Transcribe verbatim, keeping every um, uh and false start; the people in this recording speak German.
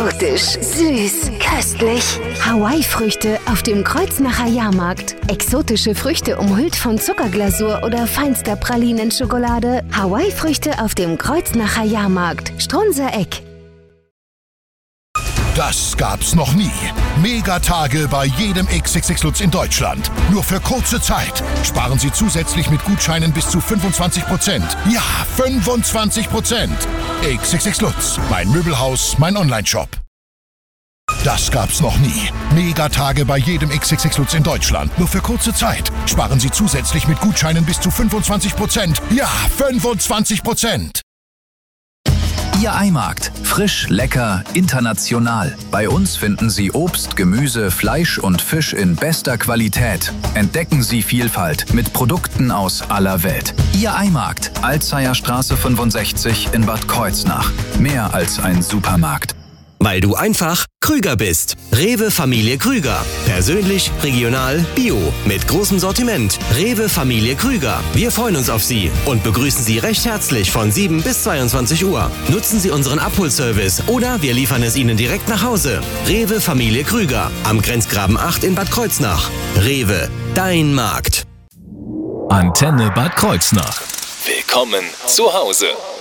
Exotisch, süß, köstlich. Hawaii-Früchte auf dem Kreuznacher Jahrmarkt. Exotische Früchte umhüllt von Zuckerglasur oder feinster Pralinenschokolade. Hawaii-Früchte auf dem Kreuznacher Jahrmarkt. Strunzer Eck. Das gab's noch nie. Megatage bei jedem X X X Lutz in Deutschland. Nur für kurze Zeit. Sparen Sie zusätzlich mit Gutscheinen bis zu fünfundzwanzig Prozent. Ja, fünfundzwanzig Prozent. X X X Lutz, mein Möbelhaus, mein Onlineshop. Das gab's noch nie. Megatage bei jedem X X X Lutz in Deutschland. Nur für kurze Zeit. Sparen Sie zusätzlich mit Gutscheinen bis zu fünfundzwanzig Prozent. Ja, fünfundzwanzig Prozent. Ihr Eimarkt. Frisch, lecker, international. Bei uns finden Sie Obst, Gemüse, Fleisch und Fisch in bester Qualität. Entdecken Sie Vielfalt mit Produkten aus aller Welt. Ihr Eimarkt. Alzeierstraße fünfundsechzig in Bad Kreuznach. Mehr als ein Supermarkt. Weil du einfach Krüger bist. Rewe Familie Krüger. Persönlich, regional, bio. Mit großem Sortiment. Rewe Familie Krüger. Wir freuen uns auf Sie und begrüßen Sie recht herzlich von sieben bis zweiundzwanzig Uhr. Nutzen Sie unseren Abholservice oder wir liefern es Ihnen direkt nach Hause. Rewe Familie Krüger. Am Grenzgraben acht in Bad Kreuznach. Rewe, dein Markt. Antenne Bad Kreuznach. Willkommen zu Hause.